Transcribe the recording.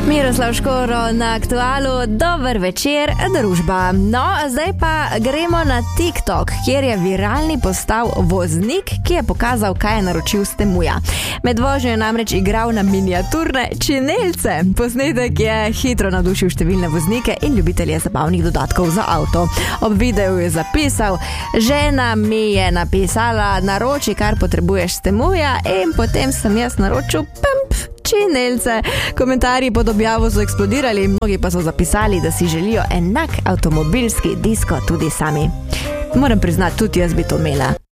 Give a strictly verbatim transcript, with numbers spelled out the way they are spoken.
Miroslav Škoro na Aktualu, dober večer, družba. No, zdaj pa gremo na TikTok, kjer je viralni postal voznik, ki je pokazal, kaj je naročil s temuja. Med vožnjo je namreč igral na miniaturne činelce. Posnetek je hitro navdušil številne voznike in ljubitelje zabavnih dodatkov za avto. Ob videu je zapisal: žena mi je napisala, naroči, kar potrebuješ s temuja, in potem sem jaz naročil pemp. Činelce. Komentarji pod objavo so eksplodirali, mnogi pa so zapisali, da si želijo enak avtomobilski disko tudi sami. Moram priznati, tudi jaz bi to imela.